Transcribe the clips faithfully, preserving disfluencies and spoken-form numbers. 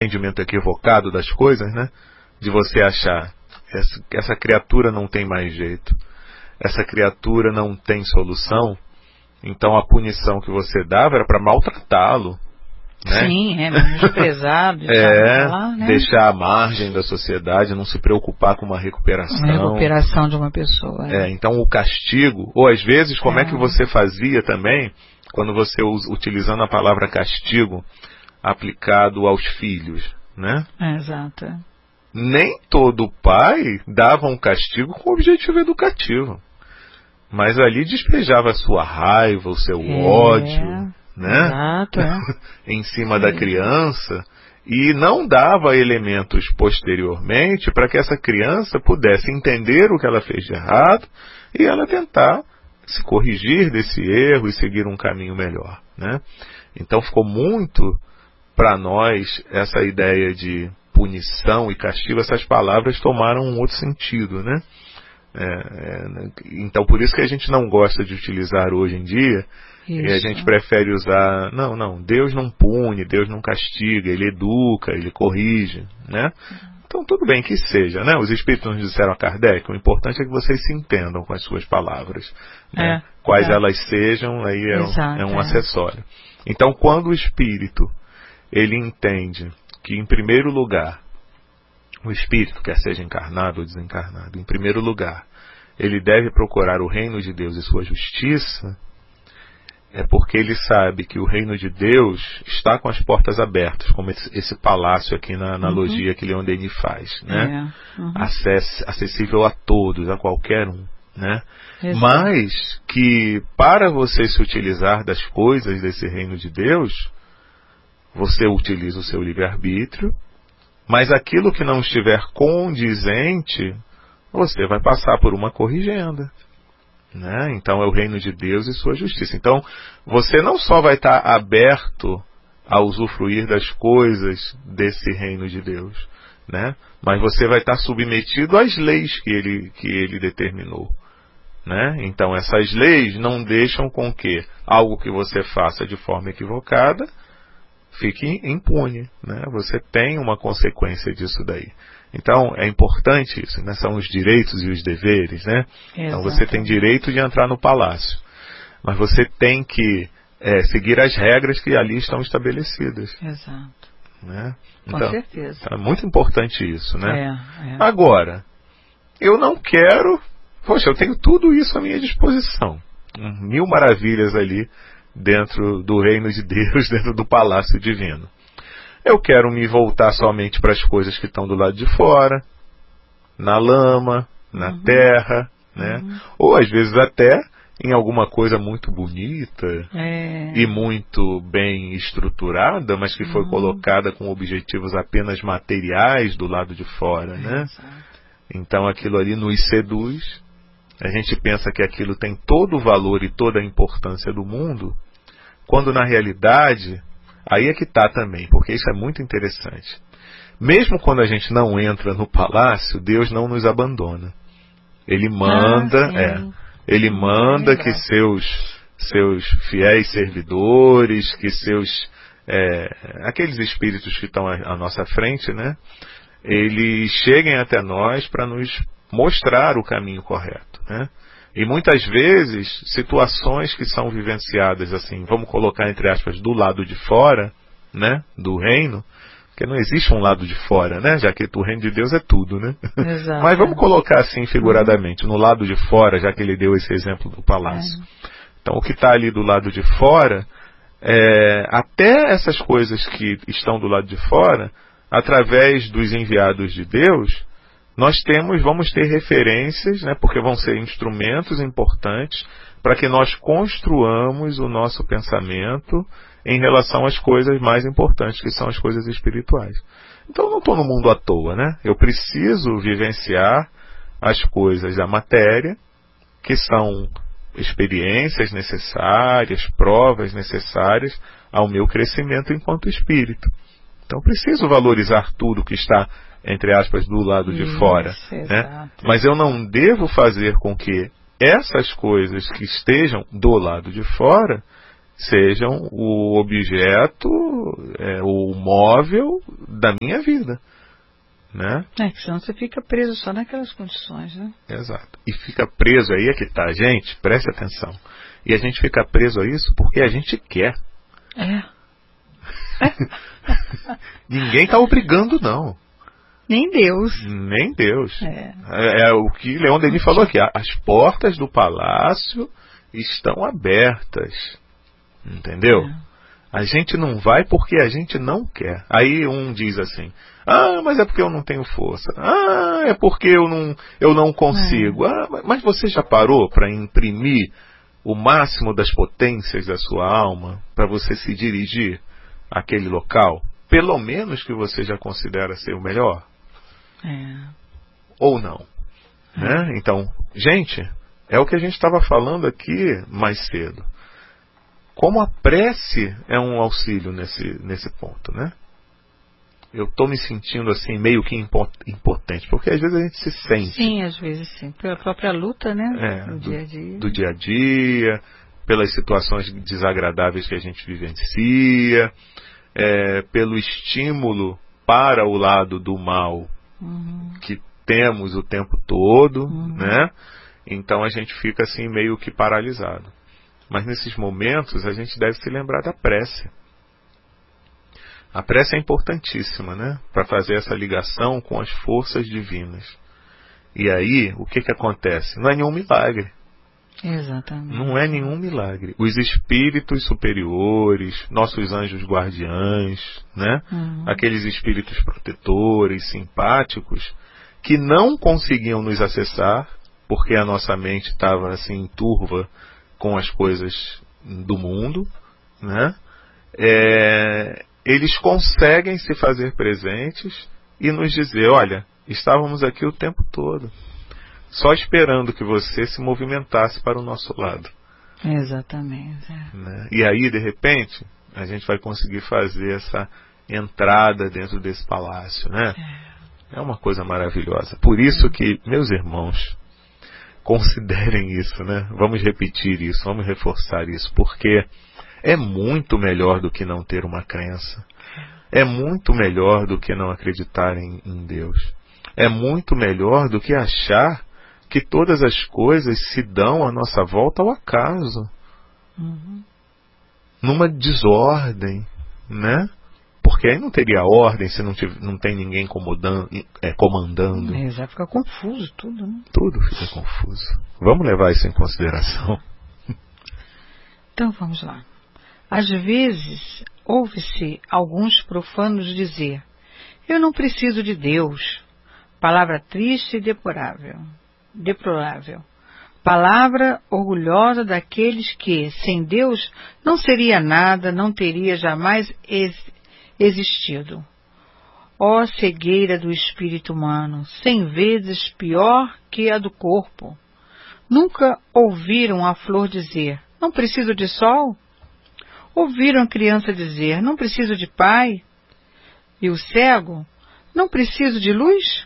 entendimento equivocado das coisas, né? De você achar, essa, essa criatura não tem mais jeito, essa criatura não tem solução, então a punição que você dava era para maltratá-lo. Né? Sim, é menosprezar, é, falar, né? deixar à margem da sociedade, não se preocupar com uma recuperação. Uma recuperação de uma pessoa. É. É, então o castigo, ou às vezes, como é, é que você fazia também, quando você usa, utilizando a palavra castigo, aplicado aos filhos, né? É, exato. Nem todo pai dava um castigo com objetivo educativo, mas ali despejava a sua raiva, o seu é. ódio, né? Exato, é. em cima Sim. da criança, e não dava elementos posteriormente para que essa criança pudesse entender o que ela fez de errado e ela tentar se corrigir desse erro e seguir um caminho melhor, né? Então ficou muito para nós essa ideia de punição e castigo, essas palavras tomaram um outro sentido, né? É, é, então por isso que a gente não gosta de utilizar hoje em dia. Isso. E a gente prefere usar, não, não, Deus não pune, Deus não castiga, Ele educa, Ele corrige, né? Então tudo bem que seja, né? Os Espíritos nos disseram a Kardec, o importante é que vocês se entendam com as suas palavras, né? É, Quais é. elas sejam, aí é, Exato, um, é um é. acessório. Então quando o Espírito, ele entende que em primeiro lugar, o Espírito, quer seja encarnado ou desencarnado, em primeiro lugar, ele deve procurar o reino de Deus e sua justiça, é porque ele sabe que o reino de Deus está com as portas abertas, como esse, esse palácio aqui na analogia uhum. que Leon Denis faz, né? É. Uhum. Acess, acessível a todos, a qualquer um, né? Mas que para você se utilizar das coisas desse reino de Deus, você utiliza o seu livre-arbítrio, mas aquilo que não estiver condizente, você vai passar por uma corrigenda. Né? Então é o reino de Deus e sua justiça. Então você não só vai estar aberto a usufruir das coisas desse reino de Deus, né? Mas você vai estar submetido às leis que ele, que ele determinou, né? Então essas leis não deixam com que algo que você faça de forma equivocada fique impune, né? Você tem uma consequência disso daí. Então, é importante isso, né? São os direitos e os deveres, né? Exato. Então, você tem direito de entrar no palácio, mas você tem que é, seguir as regras que ali estão estabelecidas. Exato. Né? Com então, certeza. É muito importante isso, né? É, é. Agora, eu não quero... Poxa, eu tenho tudo isso à minha disposição. Mil maravilhas ali dentro do reino de Deus, dentro do palácio divino. Eu quero me voltar somente para as coisas que estão do lado de fora, na lama, na uhum. terra, né? Uhum. Ou às vezes até em alguma coisa muito bonita é. e muito bem estruturada, mas que foi uhum. colocada com objetivos apenas materiais do lado de fora, né? É, então aquilo ali nos seduz, a gente pensa que aquilo tem todo o valor e toda a importância do mundo, quando na realidade... Aí é que está também, porque isso é muito interessante. Mesmo quando a gente não entra no palácio, Deus não nos abandona. Ele manda, ah, é, ele manda que seus, seus fiéis servidores, que seus, é, aqueles espíritos que estão à, à nossa frente, né, eles cheguem até nós para nos mostrar o caminho correto, né? E muitas vezes, situações que são vivenciadas assim, vamos colocar entre aspas, do lado de fora, né, do reino, porque não existe um lado de fora, né, já que o reino de Deus é tudo, né? Exato. Mas vamos colocar assim, figuradamente, no lado de fora, já que ele deu esse exemplo do palácio. É. Então, o que está ali do lado de fora, é, até essas coisas que estão do lado de fora, através dos enviados de Deus, nós temos, vamos ter referências, né, porque vão ser instrumentos importantes para que nós construamos o nosso pensamento em relação às coisas mais importantes, que são as coisas espirituais. Então eu não estou no mundo à toa, né? Eu preciso vivenciar as coisas da matéria, que são experiências necessárias, provas necessárias ao meu crescimento enquanto espírito. Então eu preciso valorizar tudo que está, entre aspas, do lado de Isso, fora, né? Mas eu não devo fazer com que essas coisas que estejam do lado de fora sejam o objeto, é, o móvel da minha vida, né? É, que senão você fica preso só naquelas condições, né? Exato. E fica preso aí, é que tá, gente, preste atenção. E a gente fica preso a isso porque a gente quer. É. Ninguém tá obrigando, não. Nem Deus. Nem Deus. É. É, é o que Leon Denis falou aqui. As portas do palácio estão abertas. Entendeu? É. A gente não vai porque a gente não quer. Aí um diz assim: ah, mas é porque eu não tenho força. Ah, é porque eu não, eu não consigo. É. Ah, mas você já parou para imprimir o máximo das potências da sua alma para você se dirigir àquele local? Pelo menos que você já considera ser o melhor? É. Ou não? É. Né? Então, gente, é o que a gente estava falando aqui mais cedo. Como a prece é um auxílio nesse, nesse ponto, né? Eu estou me sentindo assim, meio que impotente, porque às vezes a gente se sente. Sim, às vezes sim. Pela própria luta, né? É, do, do dia a dia. Do dia a dia, pelas situações desagradáveis que a gente vivencia, é, pelo estímulo para o lado do mal Uhum. que temos o tempo todo, Uhum. né? Então a gente fica assim meio que paralisado. Mas nesses momentos a gente deve se lembrar da prece. A prece é importantíssima, né? Para fazer essa ligação com as forças divinas. E aí, o que que acontece? Não é nenhum milagre. Exatamente. Não é nenhum milagre. Os espíritos superiores, nossos anjos guardiães, né? Uhum. Aqueles espíritos protetores, simpáticos, que não conseguiam nos acessar, porque a nossa mente estava assim turva com as coisas do mundo, né? É, eles conseguem se fazer presentes e nos dizer: olha, estávamos aqui o tempo todo, só esperando que você se movimentasse para o nosso lado. Exatamente. É. Né? E aí, de repente, a gente vai conseguir fazer essa entrada dentro desse palácio, né? É, é uma coisa maravilhosa. Por isso que, meus irmãos, considerem isso, né? Vamos repetir isso, vamos reforçar isso, porque é muito melhor do que não ter uma crença. É muito melhor do que não acreditar em, em Deus. É muito melhor do que achar que todas as coisas se dão à nossa volta ao acaso. Uhum. Numa desordem, né? Porque aí não teria ordem se não, tiver, não tem ninguém comandando, é, comandando. É, já fica confuso tudo, né? Tudo fica confuso. Vamos levar isso em consideração. Então vamos lá. Às vezes, ouve-se alguns profanos dizer: eu não preciso de Deus. Palavra triste e deplorável. deplorável. Palavra orgulhosa daqueles que, sem Deus, não seria nada, não teria jamais ex- existido. Ó cegueira do espírito humano, cem vezes pior que a do corpo. Nunca ouviram a flor dizer: não preciso de sol? Ouviram a criança dizer: não preciso de pai? E o cego: não preciso de luz?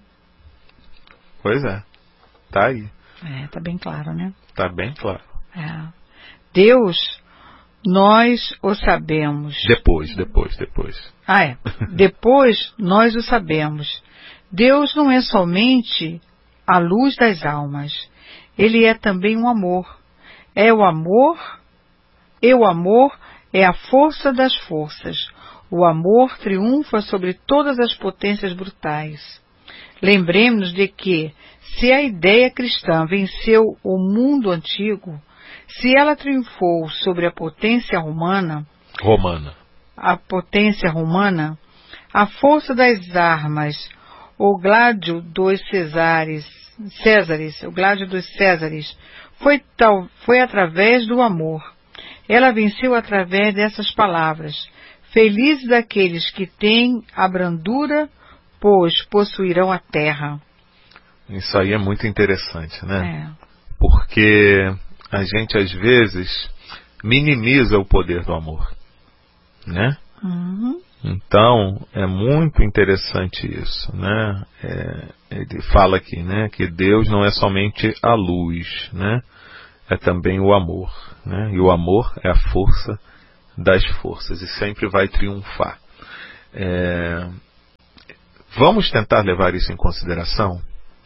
Pois é, tá aí. É, tá bem claro, né? Tá bem claro. É. Deus, nós o sabemos. Depois, depois, depois. Ah, é. Depois nós o sabemos. Deus não é somente a luz das almas. Ele é também um amor. É o amor, e o amor é a força das forças. O amor triunfa sobre todas as potências brutais. Lembremos-nos de que, se a ideia cristã venceu o mundo antigo, se ela triunfou sobre a potência romana, Romana. a potência romana, a força das armas, o gládio dos Cesares, Césares, o gládio dos Césares, foi, tal, foi através do amor. Ela venceu através dessas palavras: felizes aqueles que têm a brandura, pois possuirão a terra. Isso aí é muito interessante, né? É. Porque a gente às vezes minimiza o poder do amor, né? Uhum. Então é muito interessante isso, né? É, ele fala aqui, né, que Deus não é somente a luz, né? é também o amor, né? E o amor é a força das forças e sempre vai triunfar. É... Vamos tentar levar isso em consideração,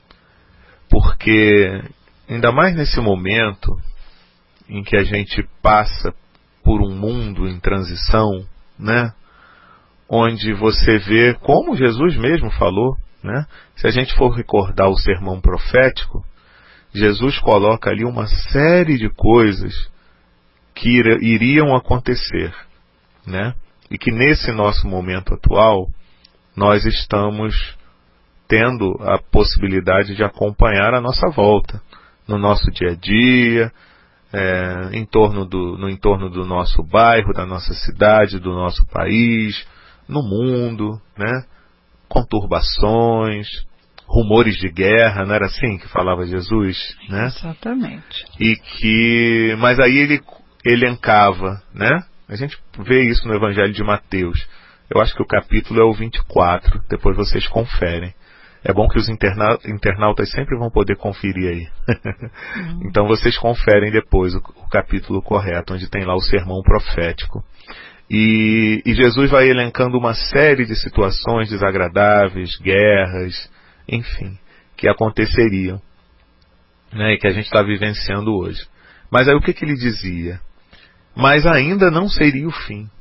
porque ainda mais nesse momento em que a gente passa por um mundo em transição, né? Onde você vê, como Jesus mesmo falou, né? Se a gente for recordar o sermão profético, Jesus coloca ali uma série de coisas que iriam acontecer, né? E que nesse nosso momento atual nós estamos tendo a possibilidade de acompanhar a nossa volta, no nosso dia a dia, é, em torno do, no entorno do nosso bairro, da nossa cidade, do nosso país, no mundo, né? Conturbações, rumores de guerra, não era assim que falava Jesus, né? Exatamente. E que, mas aí ele elencava, né? A gente vê isso no Evangelho de Mateus. Eu acho que o capítulo é o vinte e quatro, depois vocês conferem. É bom que os interna internautas sempre vão poder conferir aí. Uhum. Então vocês conferem depois o, o capítulo correto, onde tem lá o sermão profético. E, e Jesus vai elencando uma série de situações desagradáveis, guerras, enfim, que aconteceriam, né, e que a gente está vivenciando hoje. Mas aí o que, que ele dizia? Mas ainda não seria o fim.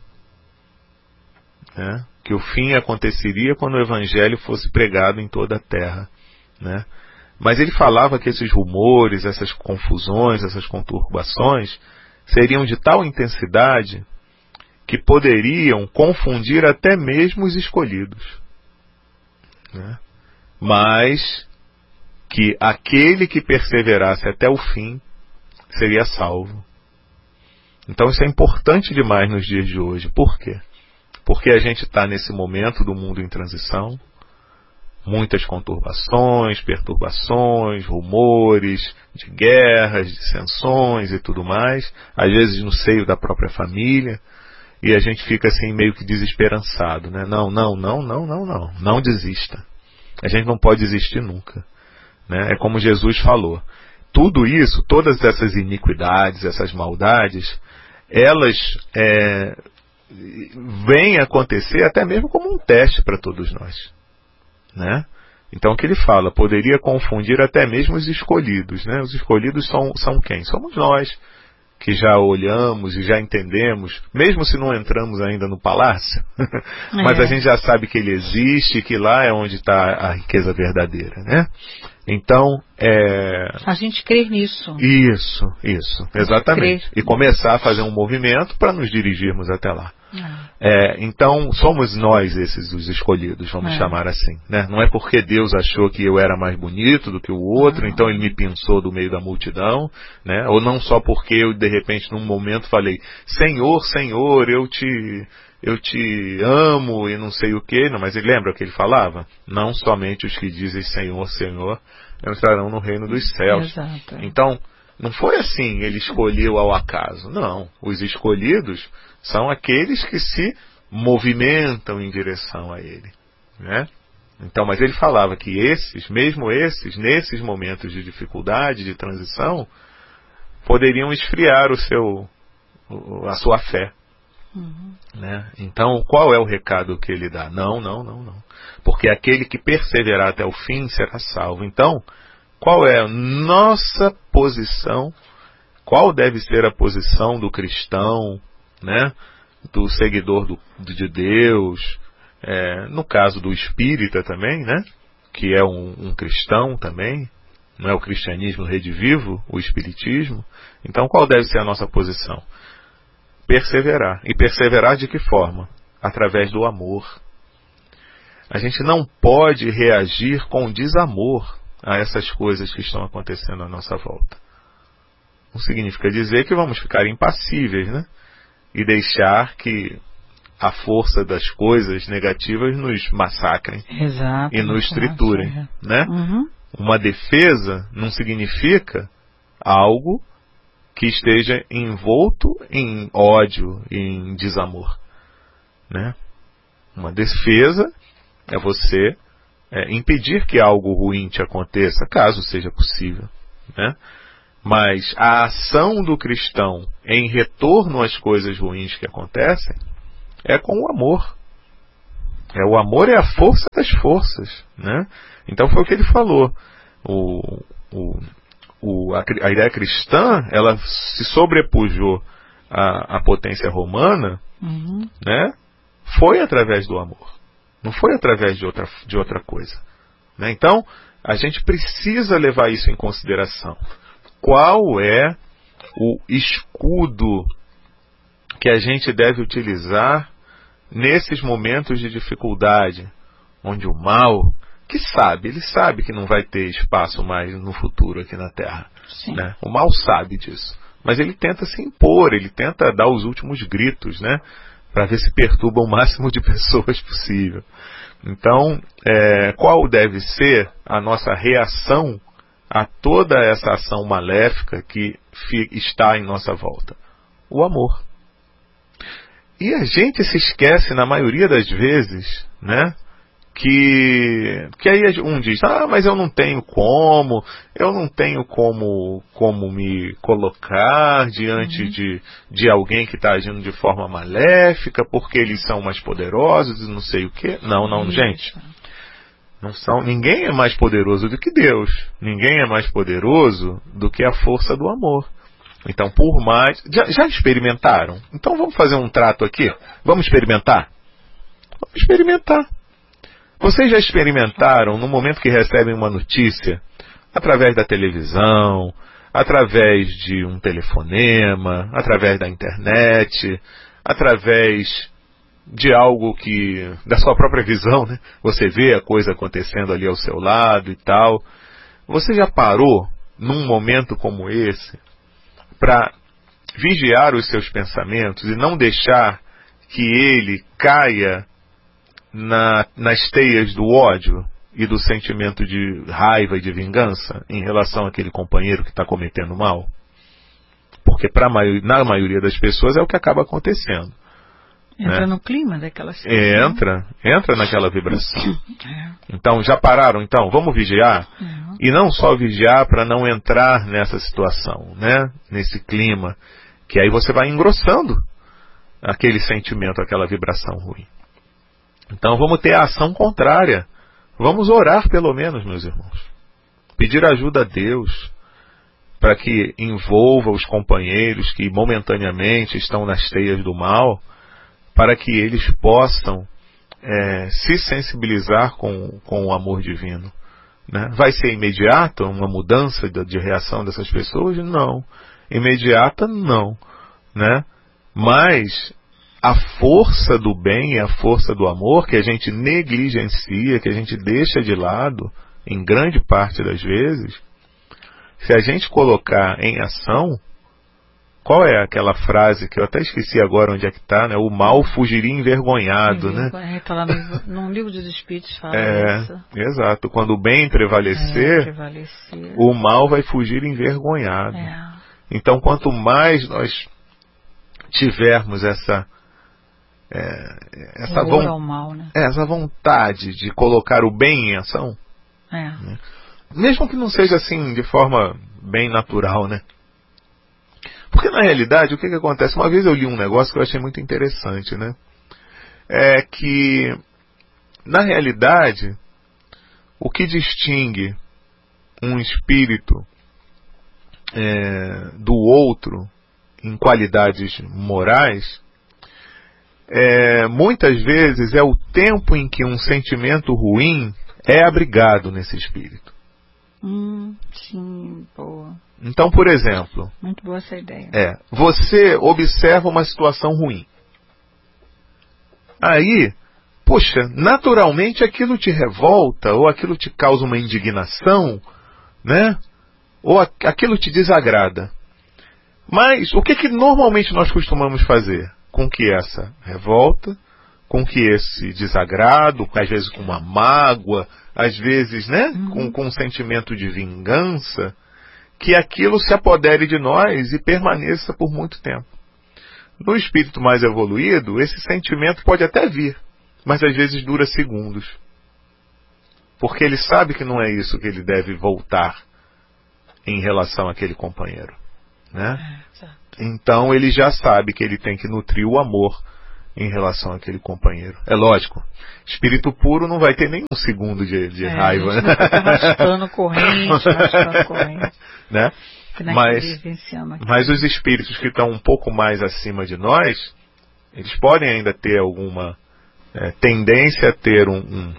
Né? Que o fim aconteceria quando o Evangelho fosse pregado em toda a terra. Né? Mas ele falava que esses rumores, essas confusões, essas conturbações seriam de tal intensidade que poderiam confundir até mesmo os escolhidos. Né? Mas que aquele que perseverasse até o fim seria salvo. Então isso é importante demais nos dias de hoje. Por quê? Porque a gente está nesse momento do mundo em transição, muitas conturbações, perturbações, rumores de guerras, dissensões e tudo mais, às vezes no seio da própria família, e a gente fica assim meio que desesperançado, né? Não, não, não, não, não, não, não desista. A gente não pode desistir nunca, né? É como Jesus falou. Tudo isso, todas essas iniquidades, essas maldades, elas é, vêm acontecer até mesmo como um teste para todos nós, né? Então o que ele fala, poderia confundir até mesmo os escolhidos, né? Os escolhidos são, são quem? Somos nós, que já olhamos e já entendemos, mesmo se não entramos ainda no palácio, mas é. A gente já sabe que ele existe, que lá é onde está a riqueza verdadeira, né? Então, é... a gente crê nisso. Isso, isso, exatamente. E começar a fazer um movimento para nos dirigirmos até lá. É. É, então, somos nós esses os escolhidos, vamos é. chamar assim, né? Não é porque Deus achou que eu era mais bonito do que o outro, não. Então ele me pinçou do meio da multidão, né? Ou não só porque eu, de repente, num momento falei, Senhor, Senhor, eu te... eu te amo e não sei o que, não, mas ele lembra o que ele falava? Não somente os que dizem Senhor, Senhor, entrarão no reino dos céus. Exato. Então, não foi assim, ele escolheu ao acaso. Não, os escolhidos são aqueles que se movimentam em direção a ele, né? Então, mas ele falava que esses, mesmo esses, nesses momentos de dificuldade, de transição, poderiam esfriar o seu, a sua fé. Uhum. Né? Então, qual é o recado que ele dá? Não, não, não, não. Porque aquele que perseverar até o fim será salvo. Então, qual é a nossa posição? Qual deve ser a posição do cristão, né? Do seguidor do, de Deus, é, no caso do espírita também, né? Que é um, um cristão também, não é o cristianismo redivivo, o espiritismo. Então, qual deve ser a nossa posição? Perseverar. E perseverar de que forma? Através do amor. A gente não pode reagir com desamor a essas coisas que estão acontecendo à nossa volta. Não significa dizer que vamos ficar impassíveis, né? E deixar que a força das coisas negativas nos massacrem. Exato, e nos triturem. É. Né? Uhum. Uma defesa não significa algo que esteja envolto em ódio, em desamor, né? Uma defesa é você é, impedir que algo ruim te aconteça, caso seja possível, né? Mas a ação do cristão em retorno às coisas ruins que acontecem é com o amor. É, o amor é a força das forças, né? Então foi o que ele falou. O, o, o, a, a ideia cristã, ela se sobrepujou à, à potência romana, uhum. né? Foi através do amor. Não foi através de outra, de outra coisa. Né? Então, a gente precisa levar isso em consideração. Qual é o escudo que a gente deve utilizar nesses momentos de dificuldade, onde o mal, que sabe, ele sabe que não vai ter espaço mais no futuro aqui na Terra. Né? O mal sabe disso. Mas ele tenta se impor, ele tenta dar os últimos gritos, né? Para ver se perturba o máximo de pessoas possível. Então, é, qual deve ser a nossa reação a toda essa ação maléfica que está em nossa volta? O amor. E a gente se esquece, na maioria das vezes, né, que, que aí um diz, ah, mas eu não tenho como, eu não tenho como, como me colocar diante uhum. de, de alguém que está agindo de forma maléfica, porque eles são mais poderosos e não sei o quê. Não, não, uhum. gente. Não são, ninguém é mais poderoso do que Deus. Ninguém é mais poderoso do que a força do amor. Então, por mais... Já, já experimentaram? Então vamos fazer um trato aqui? Vamos experimentar? Vamos experimentar. Vocês já experimentaram, no momento que recebem uma notícia, através da televisão, através de um telefonema, através da internet, através de algo que, da sua própria visão, né? Você vê a coisa acontecendo ali ao seu lado e tal. Você já parou, num momento como esse, para vigiar os seus pensamentos e não deixar que ele caia na, nas teias do ódio e do sentimento de raiva e de vingança em relação àquele companheiro que está cometendo mal? Porque pra, na maioria das pessoas é o que acaba acontecendo. Entra né? no clima daquela situação. Entra, entra naquela vibração. É. Então, já pararam? Então, vamos vigiar? É. E não só vigiar para não entrar nessa situação, né? Nesse clima, que aí você vai engrossando aquele sentimento, aquela vibração ruim. Então, vamos ter a ação contrária. Vamos orar pelo menos, meus irmãos. Pedir ajuda a Deus para que envolva os companheiros que momentaneamente estão nas teias do mal, para que eles possam é, se sensibilizar com, com o amor divino. Né? Vai ser imediata uma mudança de, de reação dessas pessoas? Não. Imediata, não. Né? Mas a força do bem e a força do amor, que a gente negligencia, que a gente deixa de lado, em grande parte das vezes, se a gente colocar em ação, qual é aquela frase que eu até esqueci agora onde é que está, né? O mal fugiria envergonhado, né? Está lá no, num livro dos Espíritos fala é, isso. Exato. Quando o bem prevalecer, é, prevalecer, o mal vai fugir envergonhado. É. Então, quanto mais nós tivermos essa é, essa, von, ao mal, né? é, essa vontade de colocar o bem em ação, é. né? Mesmo que não seja assim de forma bem natural, né? Porque na realidade, o que que acontece? Uma vez eu li um negócio que eu achei muito interessante, né? É que, na realidade, o que distingue um espírito é, do outro em qualidades morais, é, muitas vezes é o tempo em que um sentimento ruim é abrigado nesse espírito. Hum, sim, boa. Então, por exemplo... Muito boa essa ideia. É, você observa uma situação ruim. Aí, poxa, naturalmente aquilo te revolta, ou aquilo te causa uma indignação, né? Ou aquilo te desagrada. Mas, o que que normalmente nós costumamos fazer? Com que essa revolta, com que esse desagrado, às vezes com uma mágoa, às vezes, né, uhum. com, com um sentimento de vingança, que aquilo se apodere de nós e permaneça por muito tempo. No espírito mais evoluído, esse sentimento pode até vir, mas às vezes dura segundos. Porque ele sabe que não é isso que ele deve voltar. em relação àquele companheiro, né? Então ele já sabe que ele tem que nutrir o amor em relação àquele companheiro. É lógico, espírito puro não vai ter nem um segundo de, de é, raiva, né? Arrastando corrente, arrastando corrente. Né? Mas, mas os espíritos que estão um pouco mais acima de nós, eles podem ainda ter alguma é, tendência a ter um, um,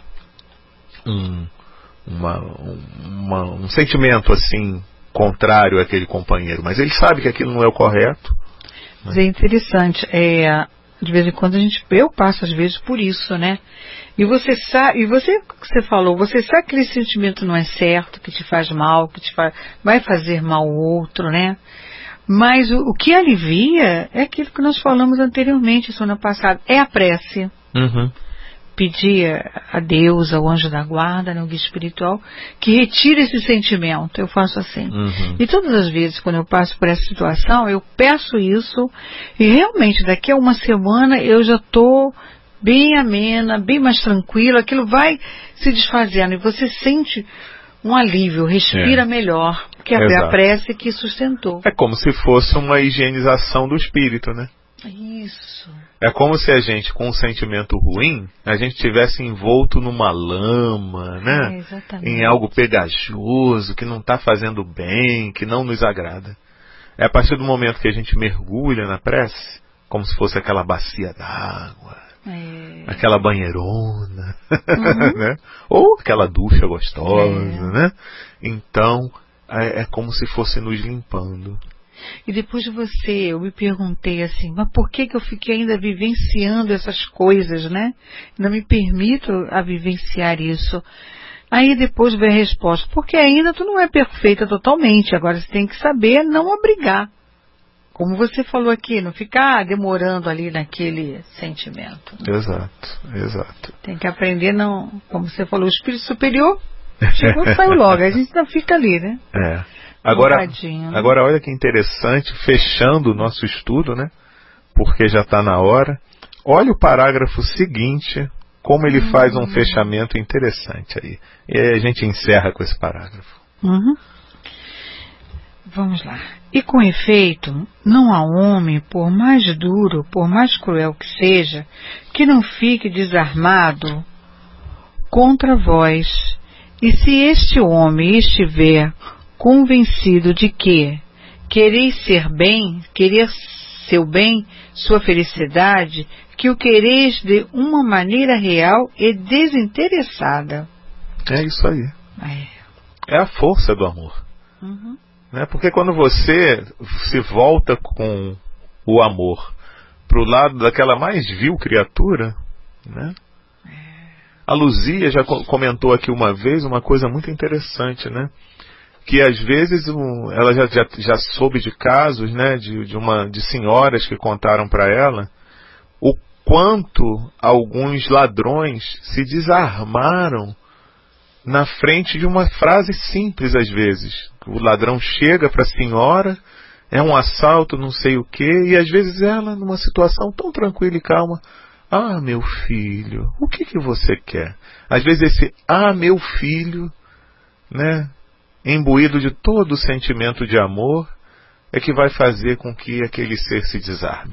um, uma, uma, um sentimento assim contrário àquele companheiro, mas ele sabe que aquilo não é o correto. Mas é interessante, é, de vez em quando a gente, eu passo às vezes por isso, né? E você sabe, e você, você falou, você sabe que aquele sentimento não é certo, que te faz mal, que te faz, vai fazer mal ao outro, né? Mas o, o que alivia é aquilo que nós falamos anteriormente, semana passada, é a prece. Uhum. Pedir a Deus, ao anjo da guarda, no guia espiritual, que retire esse sentimento. Eu faço assim. Uhum. E todas as vezes, quando eu passo por essa situação, eu peço isso, e realmente, daqui a uma semana, eu já estou bem amena, bem mais tranquila, aquilo vai se desfazendo, e você sente um alívio, respira é. melhor, porque é a prece que sustentou. É como se fosse uma higienização do espírito, né? Isso. É como se a gente, com um sentimento ruim, a gente tivesse envolto numa lama, né? É, exatamente. Em algo pegajoso, que não está fazendo bem, que não nos agrada. É a partir do momento que a gente mergulha na prece, como se fosse aquela bacia d'água, é. aquela banheirona, uhum. né? Ou aquela ducha gostosa, é. né? Então, é, é como se fosse nos limpando. E depois de você, eu me perguntei assim, mas por que que eu fiquei ainda vivenciando essas coisas, né? Não me permito a vivenciar isso. Aí depois veio a resposta, porque ainda tu não é perfeita totalmente, agora você tem que saber não obrigar. Como você falou aqui, não ficar demorando ali naquele sentimento. Exato, exato. Tem que aprender, não, como você falou, o espírito superior chegou e saiu logo, a gente não fica ali, né? É. Agora, né? agora olha que interessante, fechando o nosso estudo, né? Porque já está na hora. Olha o parágrafo seguinte, como ele uhum. faz um fechamento interessante aí. E aí a gente encerra com esse parágrafo. Uhum. Vamos lá. E com efeito, não há homem, por mais duro, por mais cruel que seja, que não fique desarmado contra vós. E se este homem estiver convencido de que quereis ser bem, querer seu bem, sua felicidade, que o quereis de uma maneira real e desinteressada. É isso aí. É, é a força do amor. Uhum. Né? Porque quando você se volta com o amor para o lado daquela mais vil criatura, né? A Luzia já comentou aqui uma vez uma coisa muito interessante, né? Que às vezes um, ela já, já, já soube de casos, né, de, de, uma, de senhoras que contaram para ela o quanto alguns ladrões se desarmaram na frente de uma frase simples às vezes. O ladrão chega para a senhora, é um assalto, não sei o quê, e às vezes ela, numa situação tão tranquila e calma, ah, meu filho, o que, que você quer? Às vezes esse, ah, meu filho, né, imbuído de todo o sentimento de amor, é que vai fazer com que aquele ser se desarme.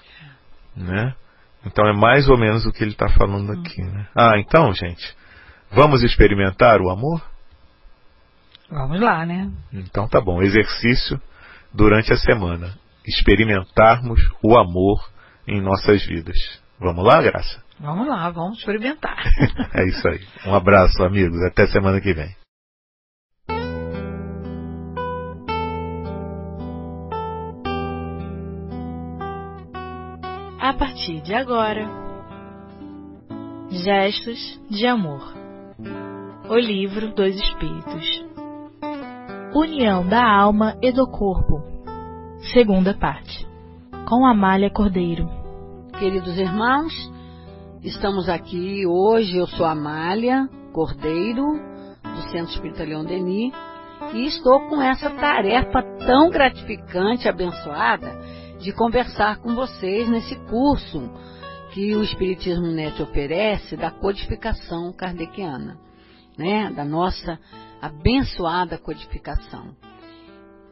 Né? Então é mais ou menos o que ele está falando aqui. Né? Ah, então, gente, vamos experimentar o amor? Vamos lá, né? Então tá bom, exercício durante a semana. Experimentarmos o amor em nossas vidas. Vamos lá, Graça? Vamos lá, vamos experimentar. É isso aí. Um abraço, amigos. Até semana que vem. A partir de agora, Gestos de Amor. O livro dos Espíritos. União da alma e do corpo. Segunda parte. Com Amália Cordeiro. Queridos irmãos, estamos aqui hoje, eu sou Amália Cordeiro, do Centro Espírita Leon Denis, e estou com essa tarefa tão gratificante, abençoada, de conversar com vocês nesse curso que o Espiritismo Net oferece da codificação kardeciana, né? Da nossa abençoada codificação.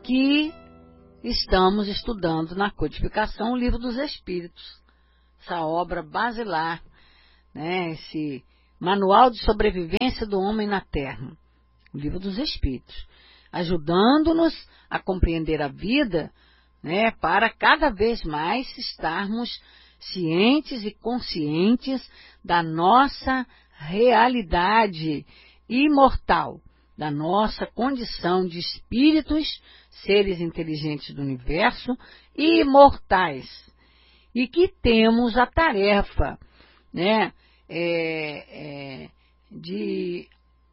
que estamos estudando na Codificação o Livro dos Espíritos, essa obra basilar, né, esse manual de sobrevivência do homem na Terra, o Livro dos Espíritos, ajudando-nos a compreender a vida, né, para cada vez mais estarmos cientes e conscientes da nossa realidade imortal, da nossa condição de espíritos, seres inteligentes do universo e imortais, e que temos a tarefa, né, é, é, de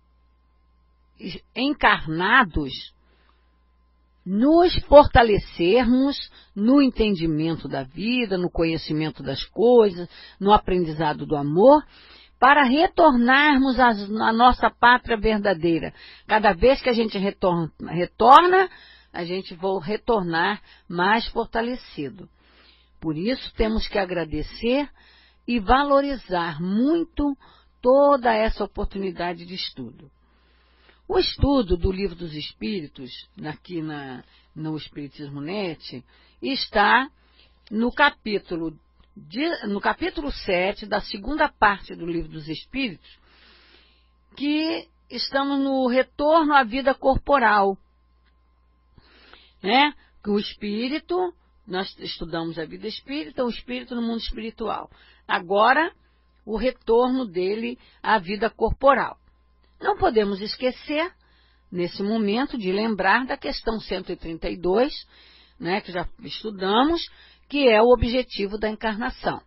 encarnados nos fortalecermos no entendimento da vida, no conhecimento das coisas, no aprendizado do amor, para retornarmos à nossa pátria verdadeira. Cada vez que a gente retorna, retorna, a gente vai retornar mais fortalecido. Por isso, temos que agradecer e valorizar muito toda essa oportunidade de estudo. O estudo do Livro dos Espíritos, aqui na, no Espiritismo Net, está no capítulo, de, no capítulo sete da segunda parte do Livro dos Espíritos, que estamos no retorno à vida corporal, né? Que o espírito, nós estudamos a vida espírita, o espírito no mundo espiritual. Agora, o retorno dele à vida corporal. Não podemos esquecer, nesse momento, de lembrar da questão cento e trinta e dois, né, que já estudamos, que é o objetivo da encarnação.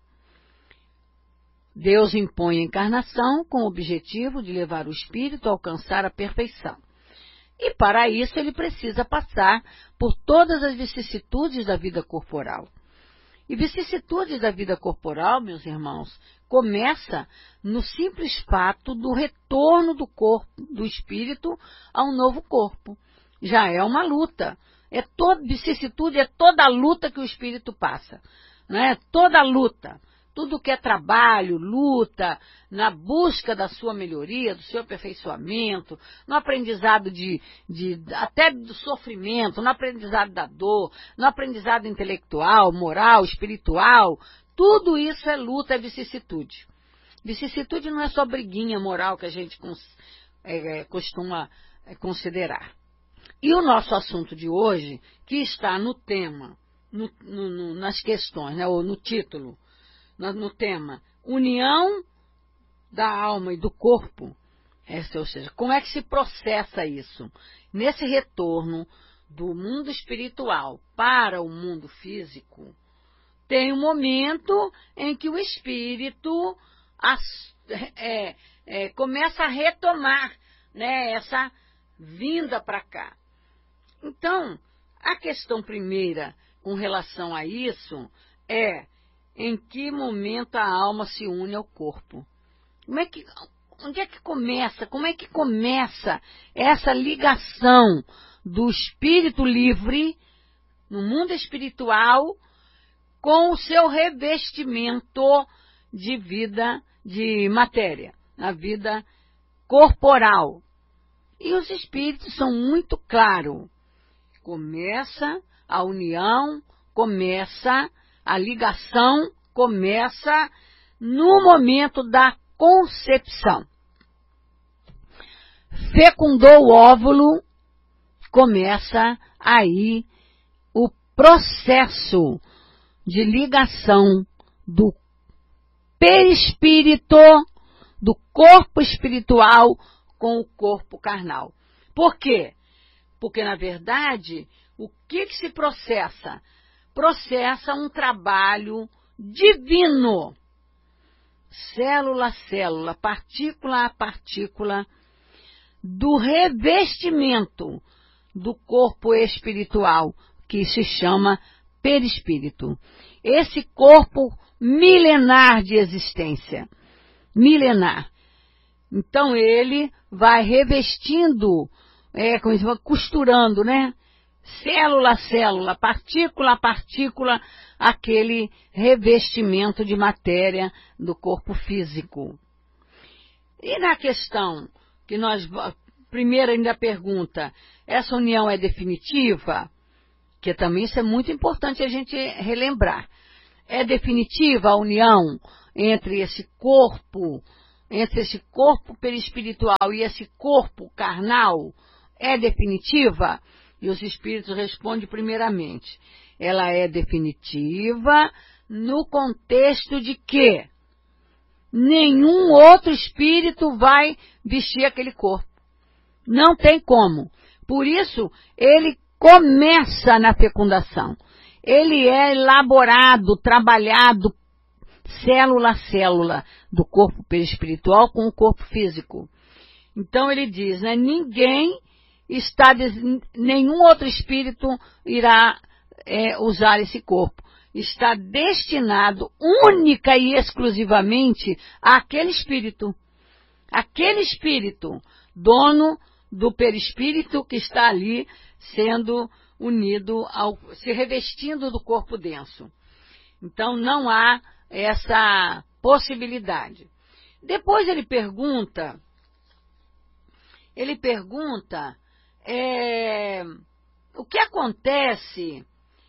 Deus impõe a encarnação com o objetivo de levar o espírito a alcançar a perfeição. E para isso ele precisa passar por todas as vicissitudes da vida corporal. E vicissitudes da vida corporal, meus irmãos, começa no simples fato do retorno do corpo, do espírito a um novo corpo. Já é uma luta. É toda vicissitude, é toda a luta que o espírito passa, né? Toda a luta. Tudo que é trabalho, luta, na busca da sua melhoria, do seu aperfeiçoamento, no aprendizado de, de, até do sofrimento, no aprendizado da dor, no aprendizado intelectual, moral, espiritual, tudo isso é luta, é vicissitude. Vicissitude não é só briguinha moral que a gente cons, é, costuma é, considerar. E o nosso assunto de hoje, que está no tema, no, no, no, nas questões, né, ou no título, no tema união da alma e do corpo, ou seja, como é que se processa isso? Nesse retorno do mundo espiritual para o mundo físico, tem um momento em que o espírito as, é, é, começa a retomar, né, essa vinda para cá. Então, a questão primeira com relação a isso é: em que momento a alma se une ao corpo? Como é que, onde é que começa? Como é que começa essa ligação do espírito livre no mundo espiritual com o seu revestimento de vida, de matéria, na vida corporal? E os espíritos são muito claros. Começa a união, começa a ligação, começa no momento da concepção. Fecundou o óvulo, começa aí o processo de ligação do perispírito, do corpo espiritual com o corpo carnal. Por quê? Porque, na verdade, o que, que se processa? Processa um trabalho divino, célula a célula, partícula a partícula, do revestimento do corpo espiritual, que se chama perispírito. Esse corpo milenar de existência, milenar. Então ele vai revestindo, é, como se chama, costurando, né? Célula a célula, partícula a partícula, aquele revestimento de matéria do corpo físico. E na questão que nós, primeiro ainda pergunta, essa união é definitiva? que também isso é muito importante a gente relembrar. É definitiva a união entre esse corpo, entre esse corpo perispiritual e esse corpo carnal? É definitiva? E os espíritos respondem primeiramente, ela é definitiva no contexto de que nenhum outro espírito vai vestir aquele corpo. Não tem como. Por isso, ele começa na fecundação. Ele é elaborado, trabalhado, célula a célula, do corpo perispiritual com o corpo físico. Então ele diz, né, ninguém está, nenhum outro espírito irá é, usar esse corpo. Está destinado única e exclusivamente àquele espírito. Aquele espírito, dono do perispírito que está ali sendo unido, ao, se revestindo do corpo denso. Então não há essa possibilidade. Depois ele pergunta, ele pergunta é, o que acontece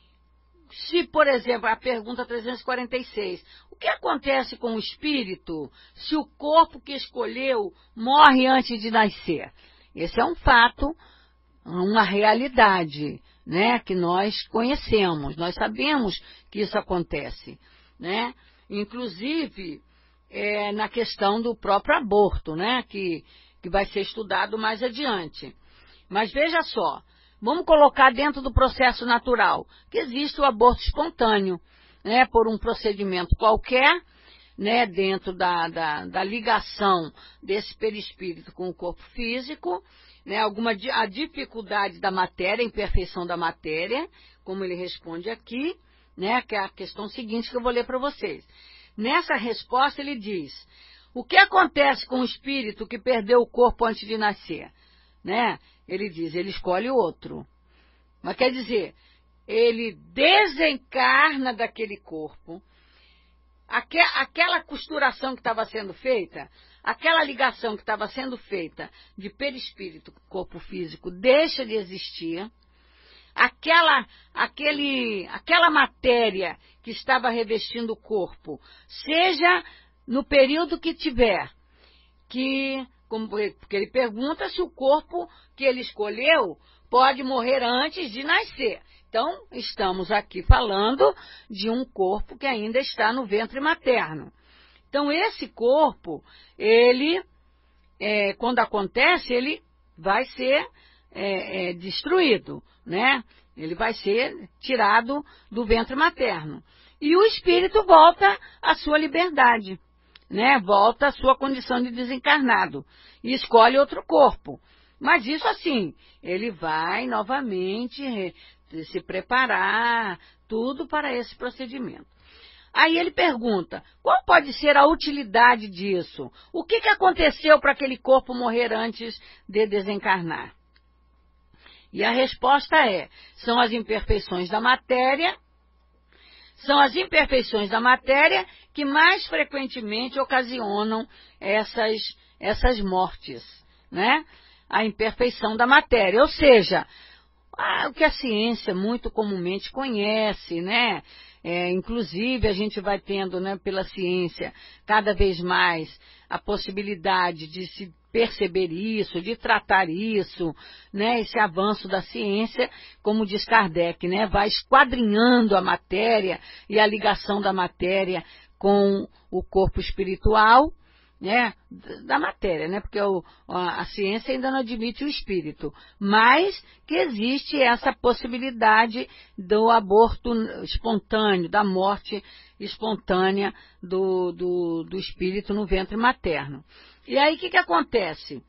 se, por exemplo, a pergunta trezentos e quarenta e seis, o que acontece com o espírito se o corpo que escolheu morre antes de nascer? Esse é um fato, uma realidade, né, que nós conhecemos, nós sabemos que isso acontece, né? Inclusive, é, na questão do próprio aborto, né, que, que vai ser estudado mais adiante. Mas veja só, vamos colocar dentro do processo natural, que existe o aborto espontâneo, né, por um procedimento qualquer, né, dentro da, da, da ligação desse perispírito com o corpo físico, né, alguma a dificuldade da matéria, a imperfeição da matéria, como ele responde aqui, né, que é a questão seguinte que eu vou ler para vocês. Nessa resposta ele diz, o que acontece com o espírito que perdeu o corpo antes de nascer? Né? Ele diz, ele escolhe outro. Mas quer dizer, ele desencarna daquele corpo, aque, aquela costuração que estava sendo feita, aquela ligação que estava sendo feita de perispírito com corpo físico deixa de existir, aquela, aquele, aquela matéria que estava revestindo o corpo, seja no período que tiver, que, como, porque ele pergunta se o corpo que ele escolheu pode morrer antes de nascer. Então, estamos aqui falando de um corpo que ainda está no ventre materno. Então, esse corpo, ele, é, quando acontece, ele vai ser é, é, destruído, né? Ele vai ser tirado do ventre materno. E o espírito volta à sua liberdade, né? Volta à sua condição de desencarnado e escolhe outro corpo. Mas isso assim, ele vai novamente se preparar, tudo para esse procedimento. Aí ele pergunta, qual pode ser a utilidade disso? O que, que aconteceu para aquele corpo morrer antes de desencarnar? E a resposta é, são as imperfeições da matéria, são as imperfeições da matéria que mais frequentemente ocasionam essas, essas mortes, né? A imperfeição da matéria, ou seja, o que a ciência muito comumente conhece, né? É, inclusive, a gente vai tendo, né, pela ciência, cada vez mais a possibilidade de se perceber isso, de tratar isso, né, esse avanço da ciência, como diz Kardec, né, vai esquadrinhando a matéria e a ligação da matéria com o corpo espiritual, né, da matéria, né, porque o, a, a ciência ainda não admite o espírito, mas que existe essa possibilidade do aborto espontâneo, da morte espontânea do, do, do espírito no ventre materno. E aí, o que, que acontece?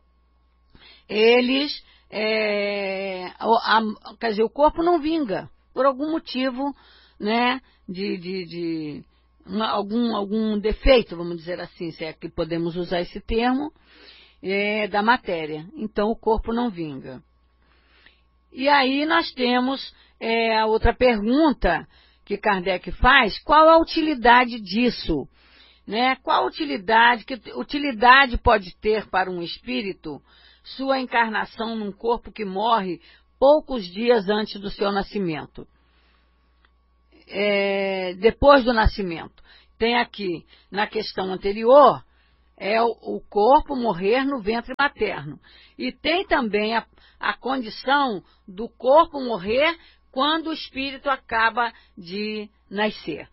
Eles, é, a, a, quer dizer, o corpo não vinga, por algum motivo, né, de... de, de Uma, algum, algum defeito, vamos dizer assim, se é que podemos usar esse termo, é, da matéria. Então, o corpo não vinga. E aí nós temos é, a outra pergunta que Kardec faz, qual a utilidade disso? Né? Qual a utilidade, que utilidade pode ter para um espírito sua encarnação num corpo que morre poucos dias antes do seu nascimento. É, depois do nascimento. Tem aqui, na questão anterior, é o, o corpo morrer no ventre materno. E tem também a, a condição do corpo morrer quando o espírito acaba de nascer.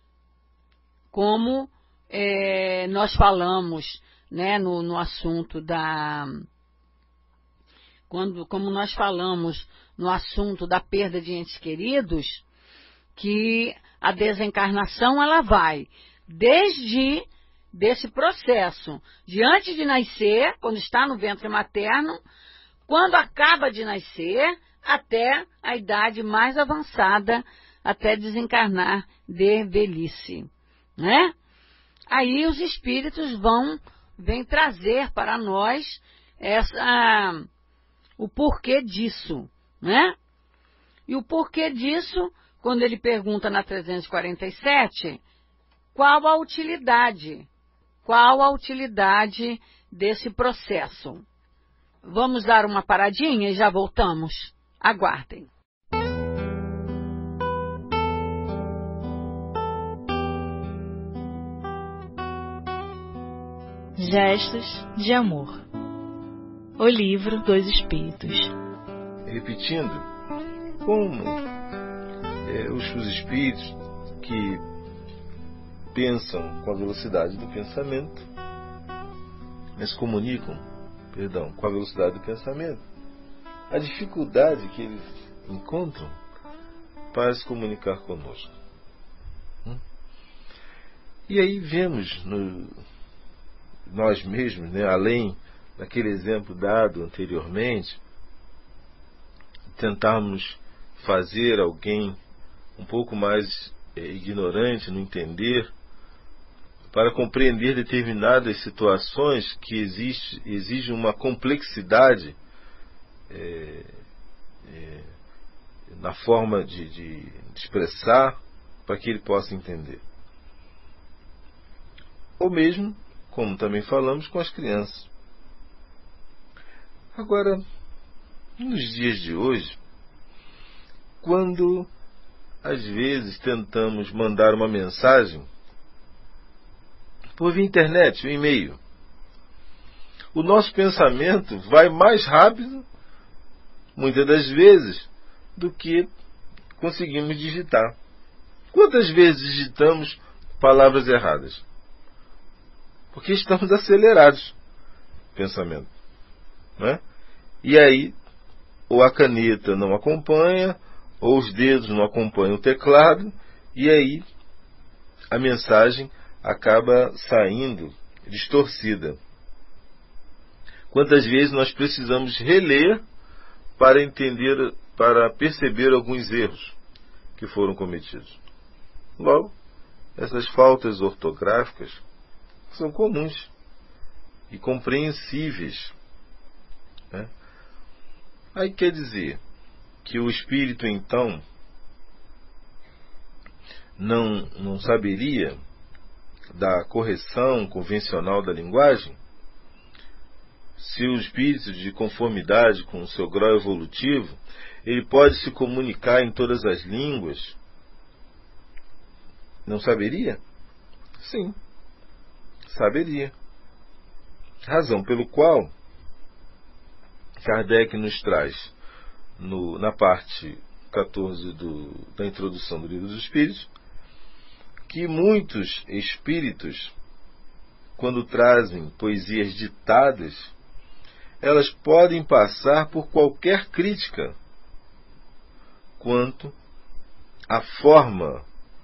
Como é, nós falamos, né, no, no assunto da... Quando, como nós falamos no assunto da perda de entes queridos, que a desencarnação ela vai desde desse processo, de antes de nascer, quando está no ventre materno, quando acaba de nascer, até a idade mais avançada, até desencarnar de velhice, né? Aí os espíritos vão, vêm trazer para nós essa, o porquê disso, né? E o porquê disso, quando ele pergunta na trezentos e quarenta e sete, qual a utilidade? Qual a utilidade desse processo? Vamos dar uma paradinha e já voltamos. Aguardem. Gestos de Amor. O livro dos Espíritos. Repetindo, como é, os, os espíritos que pensam com a velocidade do pensamento, mas comunicam, perdão, com a velocidade do pensamento, a dificuldade que eles encontram para se comunicar conosco. Hum? E aí vemos no, nós mesmos, né, além daquele exemplo dado anteriormente, tentarmos fazer alguém um pouco mais é, ignorante no entender, para compreender determinadas situações que existe, exigem uma complexidade é, é, na forma de, de expressar, para que ele possa entender. Ou mesmo, como também falamos, com as crianças. Agora, nos dias de hoje, quando às vezes tentamos mandar uma mensagem por via internet, um e-mail, o nosso pensamento vai mais rápido, muitas das vezes, do que conseguimos digitar. Quantas vezes digitamos palavras erradas? Porque estamos acelerados no pensamento, não é? E aí, ou a caneta não acompanha, ou os dedos não acompanham o teclado, e aí a mensagem acaba saindo distorcida. Quantas vezes nós precisamos reler para entender, para perceber alguns erros que foram cometidos? Logo, essas faltas ortográficas são comuns e compreensíveis, né? Aí quer dizer que o espírito então não, não saberia da correção convencional da linguagem? Se o espírito, de conformidade com o seu grau evolutivo, ele pode se comunicar em todas as línguas, não saberia? Sim, saberia. Razão pelo qual Kardec nos traz no, na parte quatorze do, da introdução do Livro dos Espíritos, que muitos espíritos, quando trazem poesias ditadas, elas podem passar por qualquer crítica quanto à forma,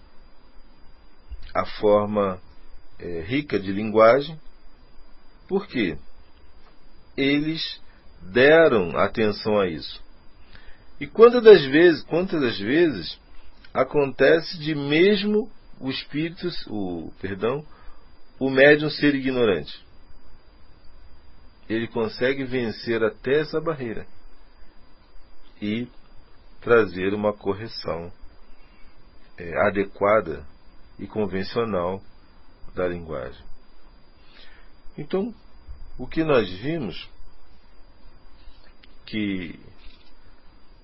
a forma é, rica de linguagem. Por quê? Eles deram atenção a isso. E quantas das vezes, quantas das vezes acontece de mesmo o espírito, o, perdão, o médium ser ignorante? Ele consegue vencer até essa barreira e trazer uma correção é, adequada e convencional da linguagem. Então, o que nós vimos que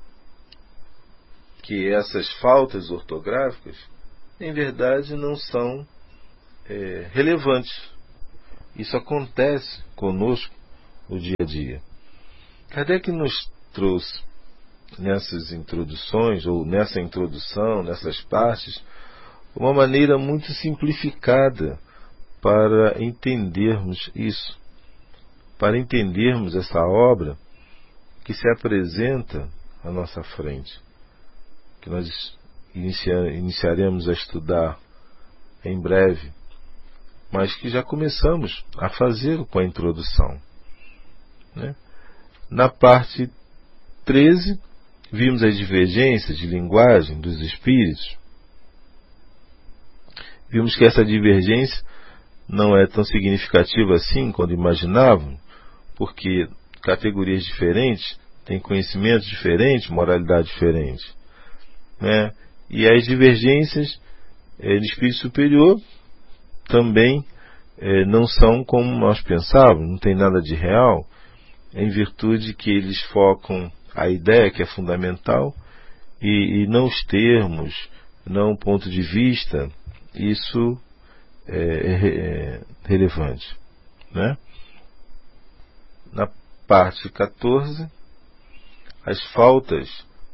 que essas faltas ortográficas, em verdade, não são é, relevantes. Isso acontece conosco no dia a dia. Kardec nos trouxe nessas introduções, ou nessa introdução, nessas partes, uma maneira muito simplificada para entendermos isso, para entendermos essa obra que se apresenta à nossa frente, que nós inicia, iniciaremos a estudar em breve, mas que já começamos a fazer com a introdução, né? Na parte treze, vimos as divergências de linguagem dos espíritos. Vimos que essa divergência não é tão significativa assim quando imaginavam, porque categorias diferentes têm conhecimentos diferentes, moralidade diferente, né? E as divergências é, de espírito superior também é, não são como nós pensávamos, não tem nada de real, em virtude que eles focam a ideia que é fundamental e, e não os termos, não o ponto de vista. Isso é, é, é relevante, né? Na parte quatorze, as faltas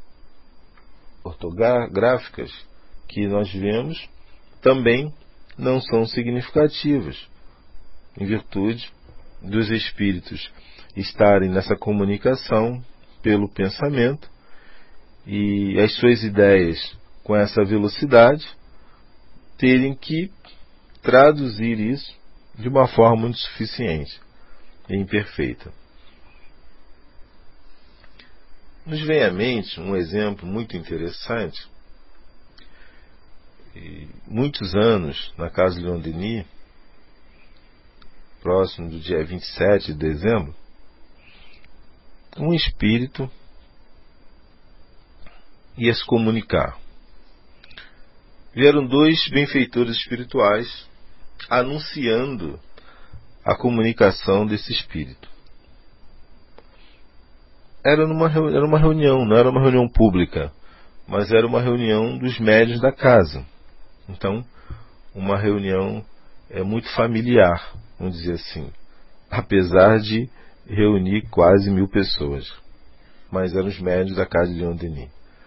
ortográficas que nós vemos também não são significativas, em virtude dos espíritos estarem nessa comunicação pelo pensamento e as suas ideias com essa velocidade terem que traduzir isso de uma forma muito suficiente e imperfeita. Nos vem à mente um exemplo muito interessante. E muitos anos, na casa de Leon Denis, próximo do dia vinte e sete de dezembro, um espírito ia se comunicar. Vieram dois benfeitores espirituais anunciando a comunicação desse espírito. Era, numa, era uma reunião, não era uma reunião pública, mas era uma reunião dos médiuns da casa. Então, uma reunião é muito familiar, vamos dizer assim, apesar de reunir quase mil pessoas. Mas eram os médiuns da casa de Leon Denis.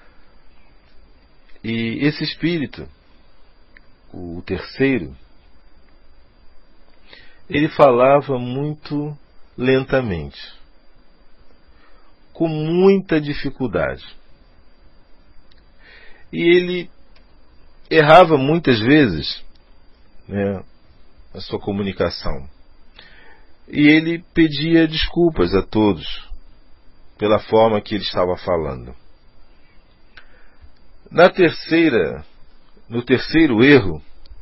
E esse espírito, o terceiro, ele falava muito lentamente, com muita dificuldade. E ele errava muitas vezes, né, a sua comunicação. E ele pedia desculpas a todos pela forma que ele estava falando. Na terceira, no terceiro erro,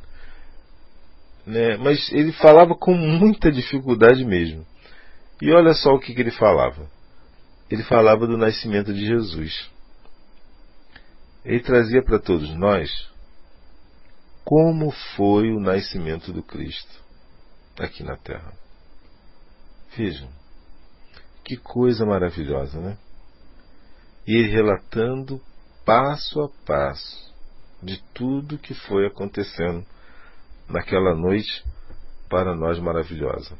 né, mas ele falava com muita dificuldade mesmo. E olha só o que, que ele falava. Ele falava do nascimento de Jesus. Ele trazia para todos nós como foi o nascimento do Cristo aqui na Terra. Vejam, que coisa maravilhosa, né? E ele relatando passo a passo de tudo que foi acontecendo naquela noite para nós maravilhosa.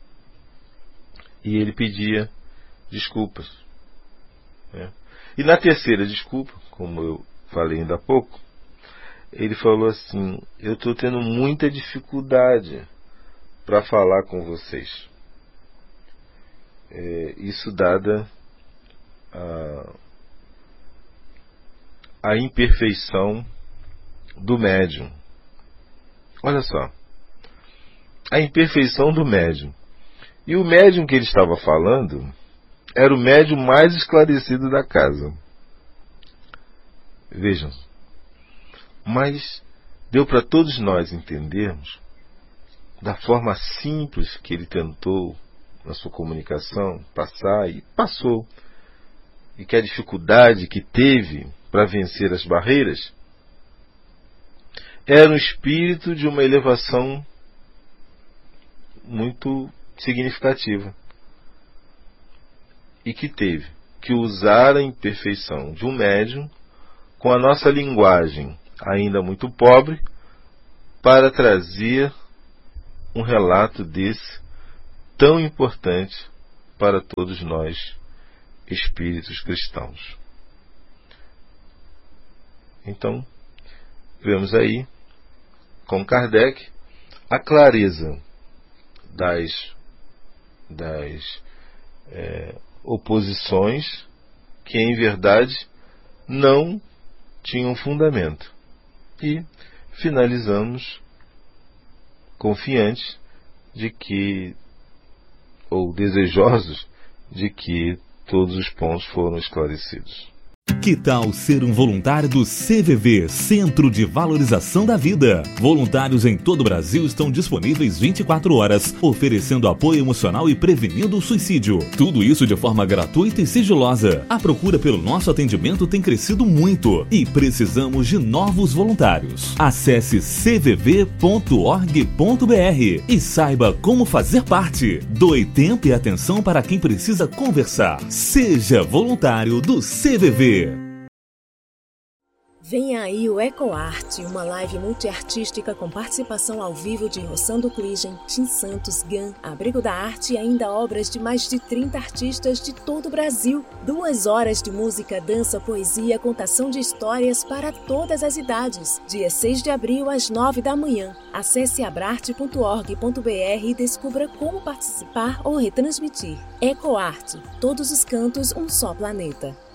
E ele pedia desculpas, né? E na terceira desculpa, como eu falei ainda há pouco, ele falou assim: eu estou tendo muita dificuldade para falar com vocês. É, isso dada a, a imperfeição do médium. Olha só, a imperfeição do médium. E o médium que ele estava falando era o médium mais esclarecido da casa. Vejam, mas deu para todos nós entendermos, da forma simples que ele tentou na sua comunicação passar, e passou, e que a dificuldade que teve para vencer as barreiras era um espírito de uma elevação muito significativa, e que teve que usar a imperfeição de um médium com a nossa linguagem ainda muito pobre, para trazer um relato desse tão importante para todos nós, espíritos cristãos. Então, vemos aí, com Kardec, a clareza das, das é, oposições que, em verdade, não tinham fundamento. E finalizamos confiantes de que, ou desejosos de que todos os pontos foram esclarecidos. Que tal ser um voluntário do C V V, Centro de Valorização da Vida? Voluntários em todo o Brasil estão disponíveis vinte e quatro horas, oferecendo apoio emocional e prevenindo o suicídio. Tudo isso de forma gratuita e sigilosa. A procura pelo nosso atendimento tem crescido muito e precisamos de novos voluntários. Acesse c v v ponto org ponto b r e saiba como fazer parte. Doe tempo e atenção para quem precisa conversar. Seja voluntário do C V V. Vem aí o EcoArte, uma live multiartística com participação ao vivo de Rossando Kligen, Tim Santos, Gan, Abrigo da Arte e ainda obras de mais de trinta artistas de todo o Brasil. Duas horas de música, dança, poesia, contação de histórias para todas as idades. Dia seis de abril, às nove da manhã. Acesse abrarte ponto org ponto b r e descubra como participar ou retransmitir. EcoArte, todos os cantos, um só planeta.